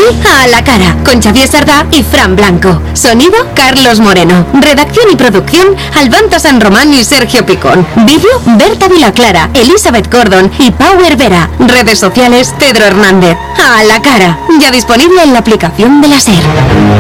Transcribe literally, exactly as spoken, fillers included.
Aquí a la cara, con Xavier Sardá y Fran Blanco. Sonido, Carlos Moreno. Redacción y producción, Albanta San Román y Sergio Picón. Vídeo, Berta Vilaclara, Elizabeth Gordon y Power Vera. Redes sociales, Pedro Hernández. A la cara, ya disponible en la aplicación de la SER.